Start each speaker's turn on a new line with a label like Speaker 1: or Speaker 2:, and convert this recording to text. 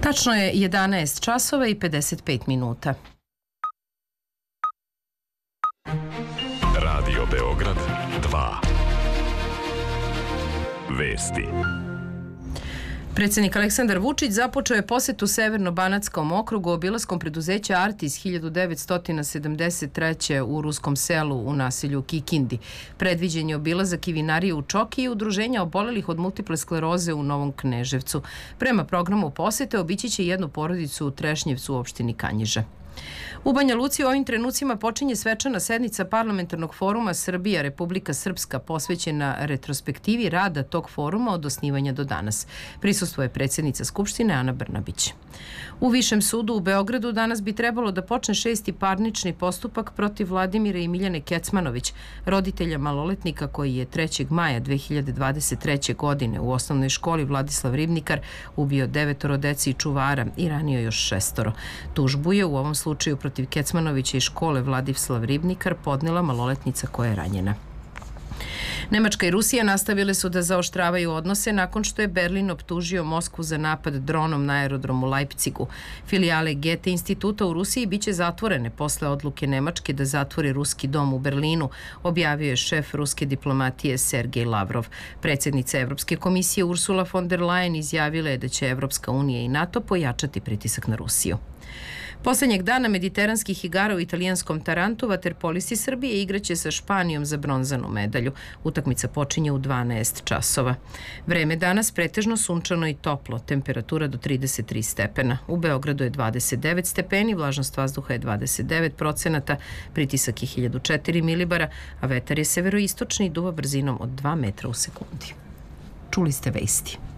Speaker 1: Tačno je 11 časova i 55 minuta.
Speaker 2: Radio Beograd 2. Vesti.
Speaker 1: Predsjednik Aleksandar Vučić započeo je posetu Severno-Banatskom okrugu obilaskom preduzeća Artis 1973. u ruskom selu u naselju Kikindi. Predviđen je obilazak i vinarije u Čoki i udruženja obolelih od multiple skleroze u Novom Kneževcu. Prema programu posete obići će jednu porodicu u Trešnjevcu u opštini Kanjiža. U Banja Luci u ovim trenucima počinje svečana sednica Parlamentarnog foruma Srbija Republika Srpska posvećena retrospektivi rada tog foruma od osnivanja do danas. Prisustvuje predsjednica Skupštine Ana Brnabić. U Višem sudu u Beogradu danas bi trebalo da počne 6. parnični postupak protiv Vladimira i Miljane Kecmanović, roditelja maloletnika koji je 3. maja 2023. godine u osnovnoj školi Vladislav Ribnikar ubio 9 dece i čuvara i ranio još 6. Tužbu je u ovom slučaju protiv Kecmanovića i škole Vladislav Ribnikar podnela maloletnica koja je ranjena. Nemačka i Rusija nastavile su da zaoštravaju odnose nakon što je Berlin optužio Moskvu za napad dronom na aerodromu Leipzigu. Filijale Goethe instituta u Rusiji biće zatvorene posle odluke Nemačke da zatvori ruski dom u Berlinu, objavio je šef ruske diplomatije Sergej Lavrov. Predsjednica Evropske komisije Ursula von der Leyen izjavila je da će Evropska unija i NATO pojačati pritisak na Rusiju. Poslednjeg dana mediteranskih igara u italijanskom Tarantu vaterpolisti Srbije igraće sa Španijom za bronzanu medalju. Utakmica počinje u 12 časova. Vreme danas pretežno sunčano i toplo, temperatura do 33 stepena. U Beogradu je 29 stepeni, vlažnost vazduha je 29%, pritisak je 1004 milibara, a vetar je severoistočni i duva brzinom od 2 metra u sekundi. Čuli ste vesti.